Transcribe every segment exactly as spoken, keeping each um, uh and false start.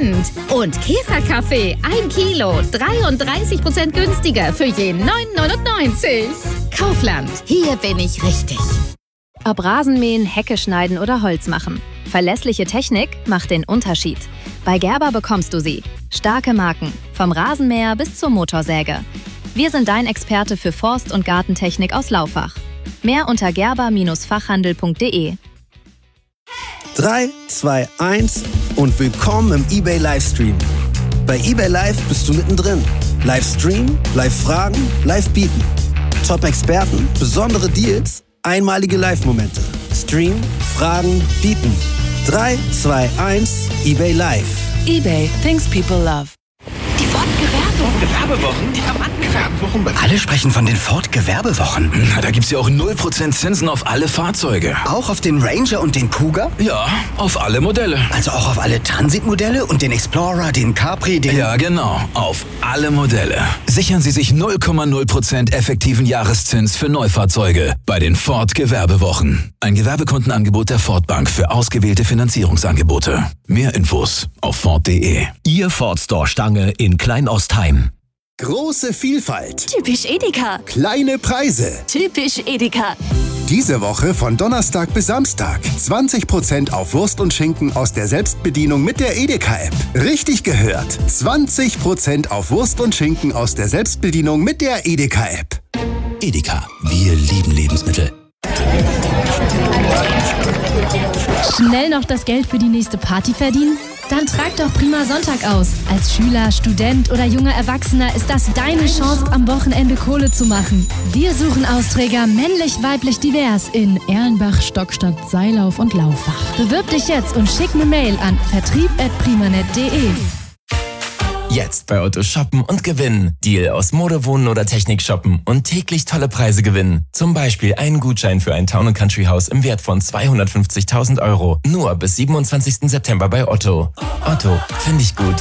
Prozent. Und Käferkaffee, ein Kilo, dreiunddreißig Prozent günstiger für je neun neunundneunzig. Kaufland, hier bin ich richtig. Ob Rasenmähen, Hecke schneiden oder Holz machen. Verlässliche Technik macht den Unterschied. Bei Gerber bekommst du sie. Starke Marken, vom Rasenmäher bis zur Motorsäge. Wir sind dein Experte für Forst- und Gartentechnik aus Laufach. Mehr unter gerber Fachhandel punkt de. drei, zwei, eins und willkommen im eBay Livestream. Bei eBay Live bist du mittendrin. Livestream, Live-Fragen, Live-Bieten. Top-Experten, besondere Deals, einmalige Live-Momente. Stream, Fragen, Bieten. drei, zwei, eins, eBay Live. eBay, things people love. Die Ford-Gewerbewochen. Gewerbewochen? Die Gewerbewochen? Alle sprechen von den Ford-Gewerbewochen. Na, da gibt's ja auch null Prozent Zinsen auf alle Fahrzeuge. Auch auf den Ranger und den Kuga? Ja, auf alle Modelle. Also auch auf alle Transit-Modelle und den Explorer, den Capri, den... Ja, genau. Auf alle Modelle. Sichern Sie sich null Komma null Prozent effektiven Jahreszins für Neufahrzeuge bei den Ford-Gewerbewochen. Ein Gewerbekundenangebot der Ford Bank für ausgewählte Finanzierungsangebote. Mehr Infos auf Ford punkt de. Ihr Ford Store Stange in Kleinostheim. Große Vielfalt. Typisch Edeka. Kleine Preise. Typisch Edeka. Diese Woche von Donnerstag bis Samstag. zwanzig Prozent auf Wurst und Schinken aus der Selbstbedienung mit der Edeka-App. Richtig gehört. zwanzig Prozent auf Wurst und Schinken aus der Selbstbedienung mit der Edeka-App. Edeka, wir lieben Lebensmittel. Schnell noch das Geld für die nächste Party verdienen? Dann trag doch Prima Sonntag aus. Als Schüler, Student oder junger Erwachsener ist das deine Chance, am Wochenende Kohle zu machen. Wir suchen Austräger männlich, weiblich, divers in Erlenbach, Stockstadt, Seilauf und Laufach. Bewirb dich jetzt und schick eine Mail an vertrieb at primanet punkt de. Jetzt bei Otto shoppen und gewinnen. Deal aus Mode, Wohnen oder Technik shoppen und täglich tolle Preise gewinnen. Zum Beispiel einen Gutschein für ein Town- und Country-Haus im Wert von zweihundertfünfzigtausend Euro. Nur bis siebenundzwanzigsten September bei Otto. Otto, finde ich gut.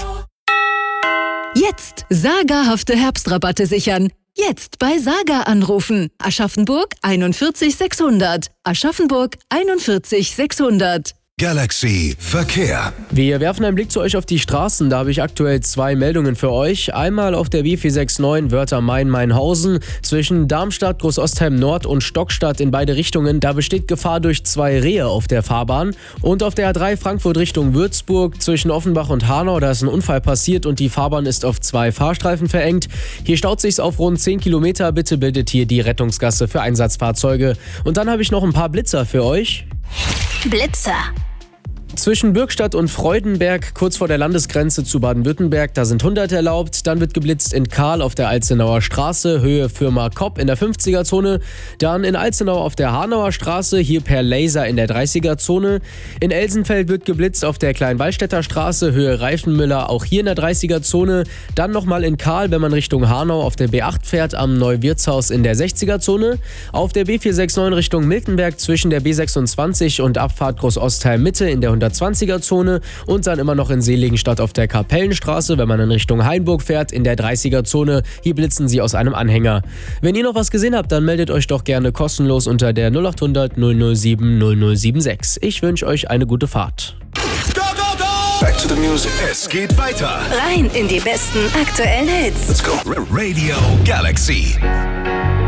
Jetzt sagerhafte Herbstrabatte sichern. Jetzt bei Saga anrufen. Aschaffenburg einundvierzig sechshundert. Aschaffenburg einundvierzig sechshundert. Galaxy Verkehr. Wir werfen einen Blick zu euch auf die Straßen. Da habe ich aktuell zwei Meldungen für euch. Einmal auf der B vier sechs neun Wörther-Main-Mainhausen zwischen Darmstadt, Großostheim Nord und Stockstadt in beide Richtungen. Da besteht Gefahr durch zwei Rehe auf der Fahrbahn. Und auf der A drei Frankfurt Richtung Würzburg zwischen Offenbach und Hanau, da ist ein Unfall passiert und die Fahrbahn ist auf zwei Fahrstreifen verengt. Hier staut sich's auf rund zehn Kilometer. Bitte bildet hier die Rettungsgasse für Einsatzfahrzeuge. Und dann habe ich noch ein paar Blitzer für euch. Blitzer. Zwischen Bürgstadt und Freudenberg, kurz vor der Landesgrenze zu Baden-Württemberg, da sind hundert erlaubt. Dann wird geblitzt in Kahl auf der Alzenauer Straße, Höhe Firma Kopp in der fünfziger-Zone. Dann in Alzenau auf der Hanauer Straße, hier per Laser in der dreißiger-Zone. In Elsenfeld wird geblitzt auf der Kleinwallstädter Straße, Höhe Reifenmüller, auch hier in der dreißiger-Zone. Dann nochmal in Kahl, wenn man Richtung Hanau auf der B acht fährt, am Neuwirtshaus in der sechziger-Zone. Auf der B vier sechs neun Richtung Miltenberg zwischen der B sechsundzwanzig und Abfahrt Großostheim Mitte in der hundertzwanziger-Zone und dann immer noch in Seligenstadt auf der Kapellenstraße, wenn man in Richtung Hainburg fährt, in der dreißiger-Zone. Hier blitzen sie aus einem Anhänger. Wenn ihr noch was gesehen habt, dann meldet euch doch gerne kostenlos unter der null acht hundert null null sieben null null sieben sechs. Ich wünsche euch eine gute Fahrt. Go, go, go! Back to the music. Es geht weiter. Rein in die besten aktuellen Hits. Let's go. Radio Galaxy.